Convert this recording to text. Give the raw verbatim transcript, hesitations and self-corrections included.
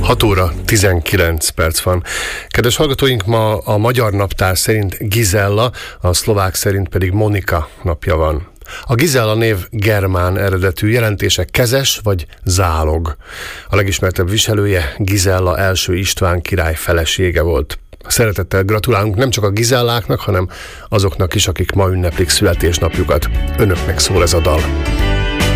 hat óra tizenkilenc perc van. Kedves hallgatóink, ma a magyar naptár szerint Gizella, a szlovák szerint pedig Monika napja van. A Gizella név germán eredetű, jelentése kezes vagy zálog. A legismertebb viselője Gizella első István király felesége volt. Szeretettel gratulálunk nem csak a Gizelláknak, hanem azoknak is, akik ma ünneplik születésnapjukat. Önöknek szól ez a dal.